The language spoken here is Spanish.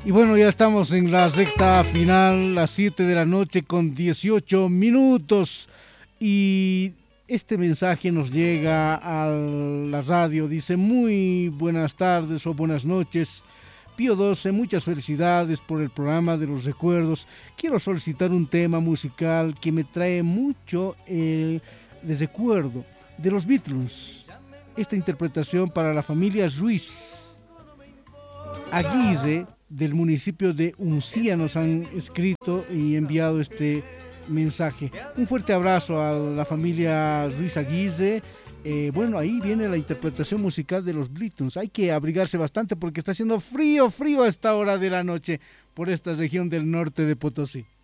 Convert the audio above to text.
Y bueno, ya estamos en la recta final, las 7 de la noche con 18 minutos. Y este mensaje nos llega a la radio. Dice, muy buenas tardes o buenas noches. Pío 12, muchas felicidades por el programa de los recuerdos. Quiero solicitar un tema musical que me trae mucho de recuerdo de los Beatles. Esta interpretación para la familia Ruiz Aguirre del municipio de Uncía nos han escrito y enviado este mensaje. Un fuerte abrazo a la familia Ruiz Aguirre. Bueno, ahí viene la interpretación musical de los Beatles. Hay que abrigarse bastante porque está haciendo frío, frío a esta hora de la noche por esta región del norte de Potosí.